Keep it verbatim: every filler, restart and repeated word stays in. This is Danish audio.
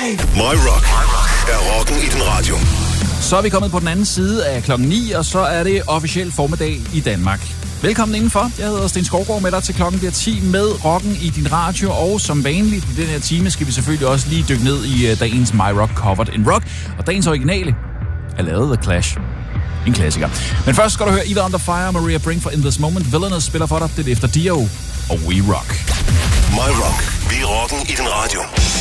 My Rock er rocken i din radio. Så er vi kommet på den anden side af klokken ni, og så er det officielt formiddag i Danmark. Velkommen indenfor. Jeg hedder Sten Skovgaard med dig til klokken bliver ti med rocken i din radio, og som vanligt i den her time skal vi selvfølgelig også lige dykke ned i uh, dagens My Rock Covered in Rock, og dagens originale er lavet The Clash. En klassiker. Men først skal du høre Eva Under Fire, Maria Brink for In This Moment. Villainous spiller for dig, det er efter Dio og We Rock. My Rock, vi er rocken i din radio.